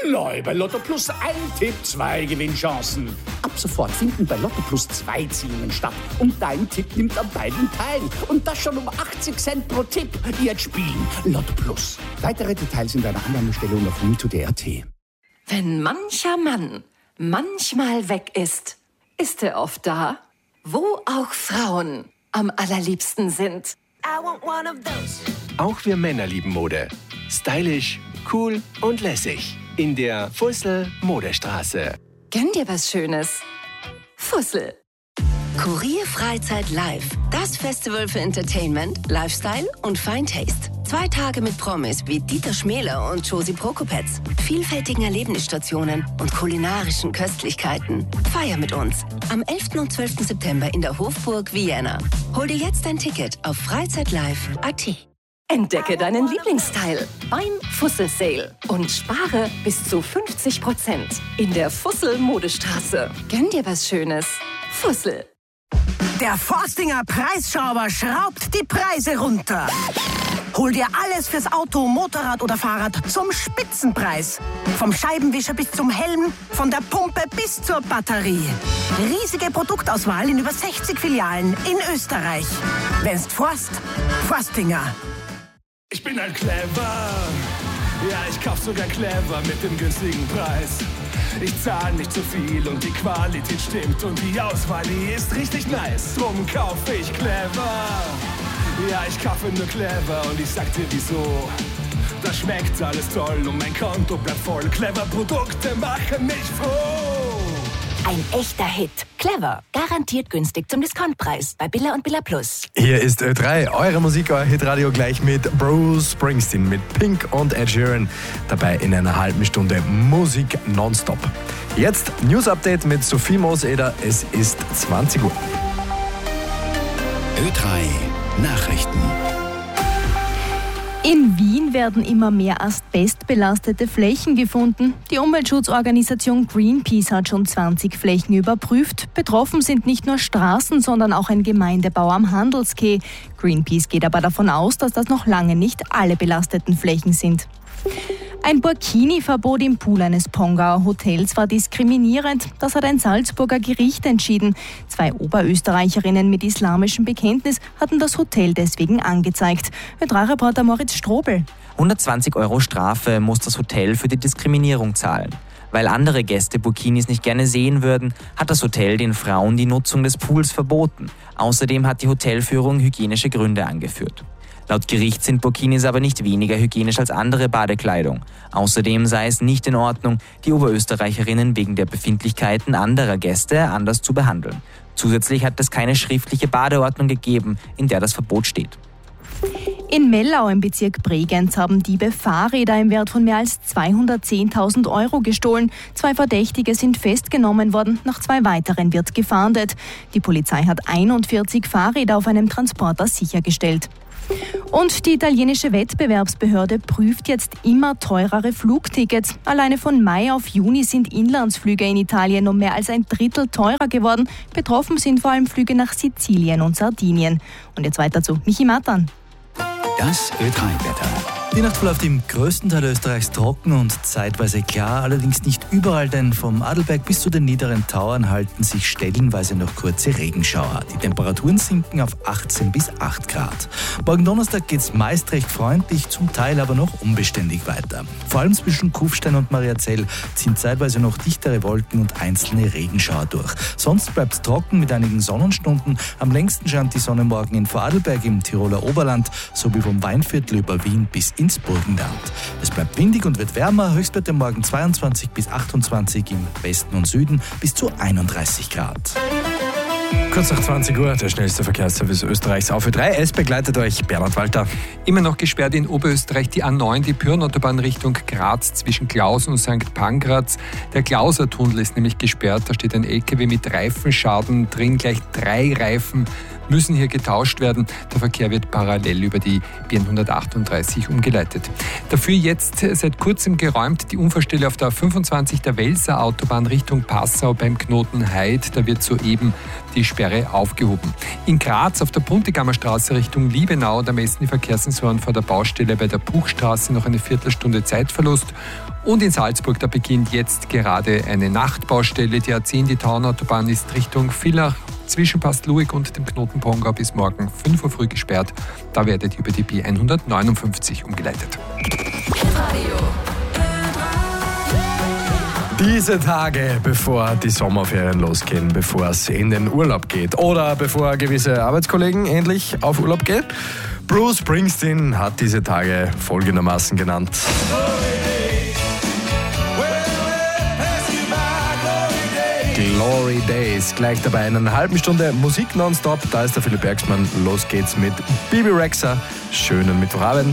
Neu bei Lotto Plus ein Tipp, 2 Gewinnchancen. Ab sofort finden bei Lotto Plus 2 Ziehungen statt. Und dein Tipp nimmt an beiden teil. Und das schon um 80 Cent pro Tipp. Jetzt spielen Lotto Plus. Weitere Details in deiner Annahmestelle und auf winto.at. Wenn mancher Mann manchmal weg ist, ist er oft da, wo auch Frauen am allerliebsten sind. Auch wir Männer lieben Mode. Stylisch, cool und lässig. In der Fussel Modestraße. Gönn dir was Schönes. Fussel. Kurier Freizeit Live. Das Festival für Entertainment, Lifestyle und Fine Taste. 2 Tage mit Promis wie Dieter Schmäler und Josie Prokopetz. Vielfältigen Erlebnisstationen und kulinarischen Köstlichkeiten. Feier mit uns. Am 11. und 12. September in der Hofburg Vienna. Hol dir jetzt ein Ticket auf freizeitlive.at. Entdecke deinen Lieblingsteil beim Fussel Sale und spare bis zu 50% in der Fussel Modestraße. Gönn dir was Schönes. Fussel. Der Forstinger Preisschrauber schraubt die Preise runter. Hol dir alles fürs Auto, Motorrad oder Fahrrad zum Spitzenpreis. Vom Scheibenwischer bis zum Helm, von der Pumpe bis zur Batterie. Riesige Produktauswahl in über 60 Filialen in Österreich. Wenn's Forst, Forstinger. Ich bin halt clever. Ja, ich kauf sogar clever mit dem günstigen Preis. Ich zahl nicht zu viel und die Qualität stimmt und die Auswahl, die ist richtig nice. Drum kauf ich clever. Ja, ich kaufe nur clever und ich sag dir wieso. Da schmeckt alles toll und mein Konto bleibt voll. Clever Produkte machen mich froh. Ein echter Hit. Clever. Garantiert günstig zum Discountpreis bei Billa und Billa Plus. Hier ist Ö3, eure Musik, euer Hitradio gleich mit Bruce Springsteen, mit Pink und Ed Sheeran. Dabei in einer halben Stunde Musik nonstop. Jetzt News Update mit Sophie Mooseder. Es ist 20 Uhr. Ö3 Nachrichten. In Wien werden immer mehr asbestbelastete Flächen gefunden. Die Umweltschutzorganisation Greenpeace hat schon 20 Flächen überprüft. Betroffen sind nicht nur Straßen, sondern auch ein Gemeindebau am Handelskeh. Greenpeace geht aber davon aus, dass das noch lange nicht alle belasteten Flächen sind. Ein Burkini-Verbot im Pool eines Pongauer Hotels war diskriminierend. Das hat ein Salzburger Gericht entschieden. 2 Oberösterreicherinnen mit islamischem Bekenntnis hatten das Hotel deswegen angezeigt. Ö3-Reporter Moritz Strobel. 120 € Strafe muss das Hotel für die Diskriminierung zahlen. Weil andere Gäste Burkinis nicht gerne sehen würden, hat das Hotel den Frauen die Nutzung des Pools verboten. Außerdem hat die Hotelführung hygienische Gründe angeführt. Laut Gericht sind Burkinis aber nicht weniger hygienisch als andere Badekleidung. Außerdem sei es nicht in Ordnung, die Oberösterreicherinnen wegen der Befindlichkeiten anderer Gäste anders zu behandeln. Zusätzlich hat es keine schriftliche Badeordnung gegeben, in der das Verbot steht. In Mellau im Bezirk Bregenz haben Diebe Fahrräder im Wert von mehr als 210.000 € gestohlen. 2 Verdächtige sind festgenommen worden, nach 2 weiteren wird gefahndet. Die Polizei hat 41 Fahrräder auf einem Transporter sichergestellt. Und die italienische Wettbewerbsbehörde prüft jetzt immer teurere Flugtickets. Alleine von Mai auf Juni sind Inlandsflüge in Italien um mehr als ein Drittel teurer geworden. Betroffen sind vor allem Flüge nach Sizilien und Sardinien. Und jetzt weiter zu Michi Matan. Das Ö3-Wetter. Die Nacht verläuft im größten Teil Österreichs trocken und zeitweise klar, allerdings nicht überall, denn vom Adelberg bis zu den niederen Tauern halten sich stellenweise noch kurze Regenschauer. Die Temperaturen sinken auf 18 bis 8 Grad. Morgen Donnerstag geht es meist recht freundlich, zum Teil aber noch unbeständig weiter. Vor allem zwischen Kufstein und Mariazell ziehen zeitweise noch dichtere Wolken und einzelne Regenschauer durch. Sonst bleibt es trocken mit einigen Sonnenstunden. Am längsten scheint die Sonne morgen in Vorarlberg im Tiroler Oberland sowie vom Weinviertel über Wien bis ins Burgenland. Es bleibt windig und wird wärmer, Höchstwerte morgen 22 bis 28, im Westen und Süden bis zu 31 Grad. Kurz nach 20 Uhr, der schnellste Verkehrsservice Österreichs auf Ö3. Es begleitet euch Bernhard Walter. Immer noch gesperrt in Oberösterreich die A9, die Pyrenautobahn Richtung Graz zwischen Klausen und St. Pankraz. Der Klauser-Tunnel ist nämlich gesperrt. Da steht ein LKW mit Reifenschaden drin, gleich 3 Reifen müssen hier getauscht werden. Der Verkehr wird parallel über die B138 umgeleitet. Dafür jetzt seit kurzem geräumt die Unfallstelle auf der 25 der Welser Autobahn Richtung Passau beim Knoten Heid. Da wird soeben die Sperre aufgehoben. In Graz auf der Puntigammer Straße Richtung Liebenau, da messen die Verkehrssensoren vor der Baustelle bei der Buchstraße noch eine Viertelstunde Zeitverlust. Und in Salzburg, da beginnt jetzt gerade eine Nachtbaustelle. Die A10, die Tauernautobahn, ist Richtung Villach zwischen Pastluig und dem Knoten Pongau bis morgen 5 Uhr früh gesperrt. Da werdet ihr über die B159 umgeleitet. Diese Tage, bevor die Sommerferien losgehen, bevor es in den Urlaub geht oder bevor gewisse Arbeitskollegen endlich auf Urlaub gehen, Bruce Springsteen hat diese Tage folgendermaßen genannt. Glory Days. Gleich dabei in einer halben Stunde Musik nonstop. Da ist der Philipp Bergsmann. Los geht's mit Bibi Rexha. Schönen Mittwochabend.